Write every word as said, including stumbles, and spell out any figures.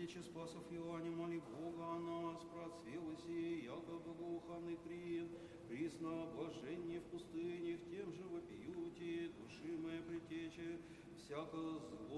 предтече спасов Иоанне, моли Бога о нас, процвелоси, якобы глуханный крин, присно блаженнее в пустынях, тем же вопиюте, души моя предтече, всяко зло